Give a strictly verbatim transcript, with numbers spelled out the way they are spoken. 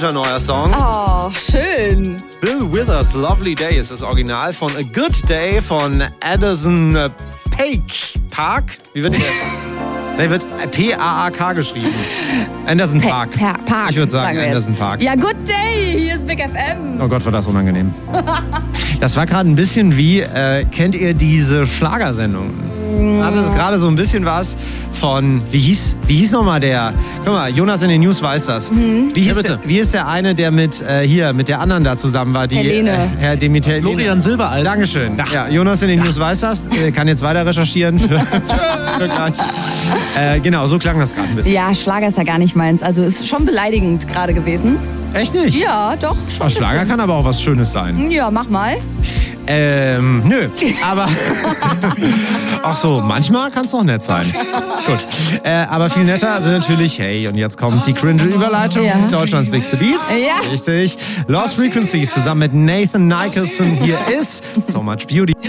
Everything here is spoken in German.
Neuer Song. Oh, schön. Bill Withers, Lovely Day ist das Original von A Good Day von Anderson Paak. Park? Wie wird der? Der wird P A A K geschrieben. Anderson Paak. Pa- Park. Ich würde sagen, sagen Anderson Paak. Ja, Good Day. Hier ist Big F M. Oh Gott, war das unangenehm. Das war gerade ein bisschen wie, äh, kennt ihr diese Schlagersendung? Hat das gerade so ein bisschen was von, wie hieß, wie hieß nochmal der, guck mal, Jonas in den News weiß das. Mhm. Wie, hieß Ja, der, wie ist der eine, der mit, äh, hier, mit der anderen da zusammen war? Die, Helene. Äh, Herr Demeter. Florian Silbereisen. Dankeschön. Ja. Ja, Jonas in den News weiß das, äh, kann jetzt weiter recherchieren. Für, für gleich. Äh, genau, so klang das gerade ein bisschen. Ja, Schlager ist ja gar nicht meins. Also ist schon beleidigend gerade gewesen. Echt nicht? Ja, doch. Schon Oh, Schlager kann aber auch was Schönes sein. Ja, mach mal. Ähm, nö, aber ach so, manchmal kann es doch nett sein. Gut, äh, aber viel netter sind natürlich, hey, und jetzt kommt die cringe-Überleitung, Ja. Deutschlands Bigste Beats. Ja. Richtig. Lost Frequencies zusammen mit Nathan Nicholson. Hier ist So Much Beauty.